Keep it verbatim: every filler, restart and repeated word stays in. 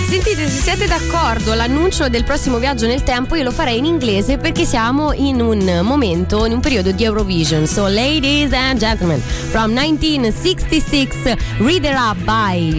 Sentite, se siete d'accordo, l'annuncio del prossimo viaggio nel tempo io lo farei in inglese perché siamo in un momento, in un periodo di Eurovision. So ladies and gentlemen, from nineteen sixty-six, Read It Up by